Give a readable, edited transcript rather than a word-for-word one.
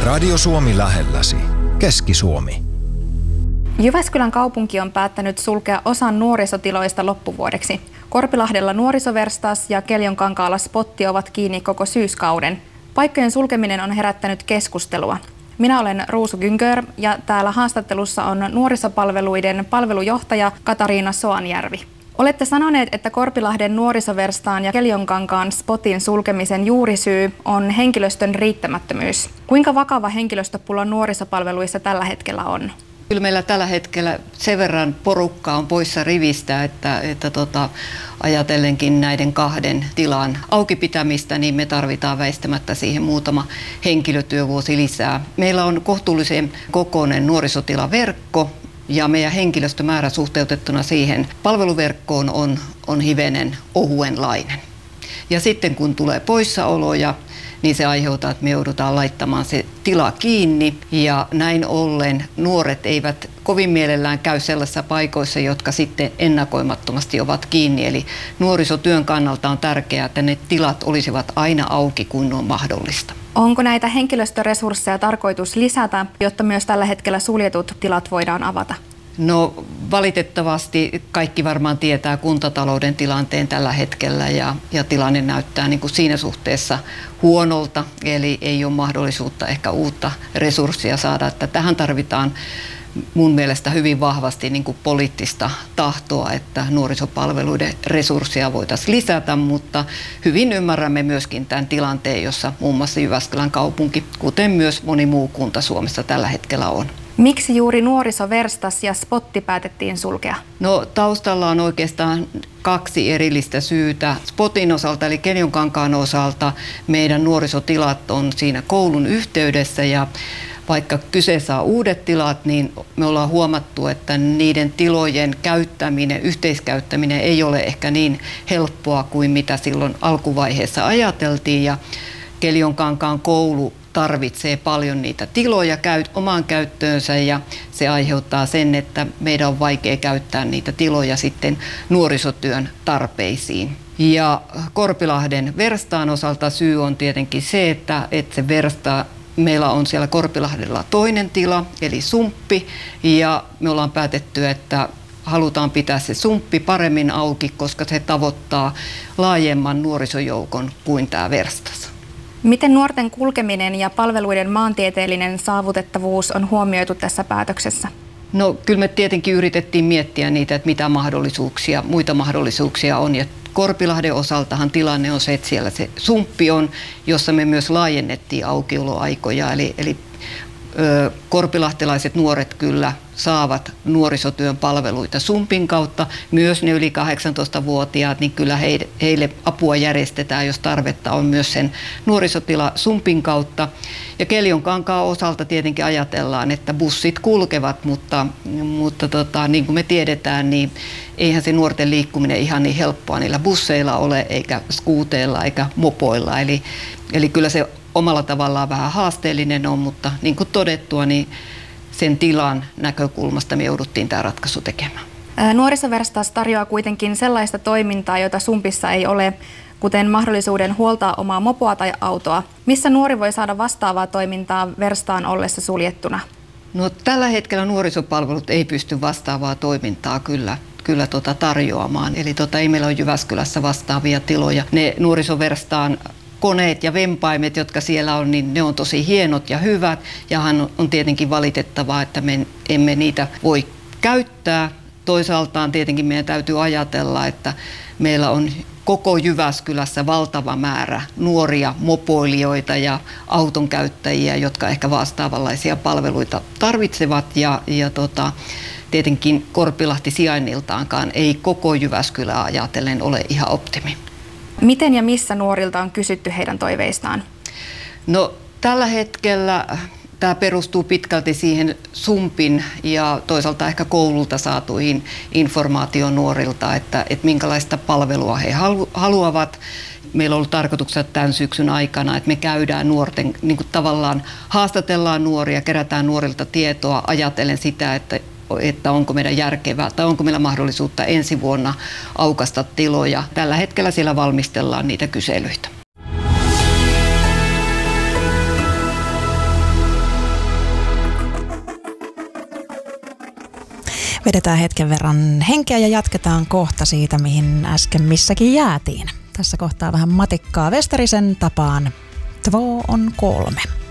Radio Suomi lähelläsi. Keski-Suomi. Jyväskylän kaupunki on päättänyt sulkea osan nuorisotiloista loppuvuodeksi. Korpilahdella nuorisoverstas ja Keljonkankaalla spotti ovat kiinni koko syyskauden. Paikkojen sulkeminen on herättänyt keskustelua. Minä olen Ruusu Gyngör ja täällä haastattelussa on nuorisopalveluiden palvelujohtaja Katariina Soanjärvi. Olette sanoneet, että Korpilahden nuorisoverstaan ja Keljonkankaan spotin sulkemisen juurisyy on henkilöstön riittämättömyys. Kuinka vakava henkilöstöpula nuorisopalveluissa tällä hetkellä on? Kyllä meillä tällä hetkellä sen verran porukkaa on poissa rivistä, että ajatellenkin näiden kahden tilan auki pitämistä, niin me tarvitaan väistämättä siihen muutama henkilötyövuosi lisää. Meillä on kohtuullisen kokoinen nuorisotilaverkko ja meidän henkilöstömäärä suhteutettuna siihen palveluverkkoon on hivenen ohuenlainen. Ja sitten kun tulee poissaoloja, niin se aiheuttaa, että me joudutaan laittamaan se tila kiinni ja näin ollen nuoret eivät kovin mielellään käy sellaisissa paikoissa, jotka sitten ennakoimattomasti ovat kiinni. Eli nuorisotyön kannalta on tärkeää, että ne tilat olisivat aina auki, kun on mahdollista. Onko näitä henkilöstöresursseja tarkoitus lisätä, jotta myös tällä hetkellä suljetut tilat voidaan avata? No valitettavasti kaikki varmaan tietää kuntatalouden tilanteen tällä hetkellä ja tilanne näyttää niin kuin siinä suhteessa huonolta, eli ei ole mahdollisuutta ehkä uutta resurssia saada, että tähän tarvitaan mun mielestä hyvin vahvasti niin kuin poliittista tahtoa, että nuorisopalveluiden resursseja voitaisiin lisätä, mutta hyvin ymmärrämme myöskin tämän tilanteen, jossa muun muassa Jyväskylän kaupunki, kuten myös moni muu kunta Suomessa tällä hetkellä on. Miksi juuri nuorisoverstas ja spotti päätettiin sulkea? No taustalla on oikeastaan kaksi erillistä syytä. Spotin osalta eli Keljonkankaan osalta meidän nuorisotilat on siinä koulun yhteydessä ja vaikka kyseessä on uudet tilat, niin me ollaan huomattu, että niiden tilojen käyttäminen, yhteiskäyttäminen ei ole ehkä niin helppoa kuin mitä silloin alkuvaiheessa ajateltiin ja Keljonkankaan koulu tarvitsee paljon niitä tiloja omaan käyttöönsä ja se aiheuttaa sen, että meidän on vaikea käyttää niitä tiloja sitten nuorisotyön tarpeisiin. Ja Korpilahden verstaan osalta syy on tietenkin se, että se versta, meillä on siellä Korpilahdella toinen tila eli sumppi ja me ollaan päätetty, että halutaan pitää se sumppi paremmin auki, koska se tavoittaa laajemman nuorisojoukon kuin tämä verstas. Miten nuorten kulkeminen ja palveluiden maantieteellinen saavutettavuus on huomioitu tässä päätöksessä? No kyllä me tietenkin yritettiin miettiä niitä, että mitä muita mahdollisuuksia on. Ja Korpilahden osaltahan tilanne on se, että siellä se sumppi on, jossa me myös laajennettiin aukioloaikoja. Eli korpilahtelaiset nuoret kyllä saavat nuorisotyön palveluita sumpin kautta. Myös ne yli 18-vuotiaat, niin kyllä heille apua järjestetään, jos tarvetta on myös sen nuorisotila sumpin kautta. Ja Keljonkankaan osalta tietenkin ajatellaan, että bussit kulkevat, mutta niin kuin me tiedetään, niin eihän se nuorten liikkuminen ihan niin helppoa niillä busseilla ole, eikä skuuteilla, eikä mopoilla. Eli kyllä se omalla tavallaan vähän haasteellinen on, mutta niin kuin todettua, niin sen tilan näkökulmasta me jouduttiin tämä ratkaisu tekemään. Nuorisoverstas tarjoaa kuitenkin sellaista toimintaa, jota sumpissa ei ole, kuten mahdollisuuden huoltaa omaa mopoa tai autoa. Missä nuori voi saada vastaavaa toimintaa verstaan ollessa suljettuna? No, tällä hetkellä nuorisopalvelut ei pysty vastaavaa toimintaa kyllä tarjoamaan. Eli ei meillä ole Jyväskylässä vastaavia tiloja. Ne nuorisoverstaan koneet ja vempaimet, jotka siellä on, niin ne on tosi hienot ja hyvät. Ja on tietenkin valitettavaa, että me emme niitä voi käyttää. Toisaaltaan tietenkin meidän täytyy ajatella, että meillä on koko Jyväskylässä valtava määrä nuoria mopoilijoita ja auton käyttäjiä, jotka ehkä vastaavanlaisia palveluita tarvitsevat. Ja tietenkin Korpilahti sijainniltaankaan ei koko Jyväskylää ajatellen ole ihan optimi. Miten ja missä nuorilta on kysytty heidän toiveistaan? No, tällä hetkellä tämä perustuu pitkälti siihen sumpin ja toisaalta ehkä koululta saatuihin informaation nuorilta, että minkälaista palvelua he haluavat. Meillä on ollut tarkoituksena tämän syksyn aikana, että me käydään nuorten, niin kuin tavallaan haastatellaan nuoria, kerätään nuorilta tietoa ajatellen sitä, että onko meidän järkevää tai onko meillä mahdollisuutta ensi vuonna aukaista tiloja. Tällä hetkellä siellä valmistellaan niitä kyselyitä. Vedetään hetken verran henkeä ja jatketaan kohta siitä, mihin äsken missäkin jäätiin. Tässä kohtaa vähän matikkaa Westerisen tapaan. 2 on 3.